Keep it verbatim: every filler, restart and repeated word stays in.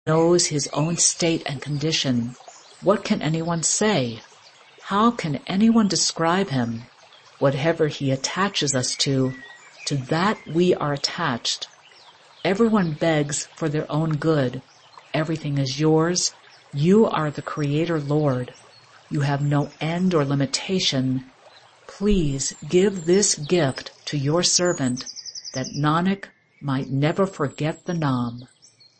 knows his own state and condition. What can anyone say? How can anyone describe him? Whatever he attaches us to, to that we are attached. Everyone begs for their own good. Everything is yours. You are the Creator Lord. You have no end or limitation. Please give this gift to your servant, that Nanak might never forget the Naam.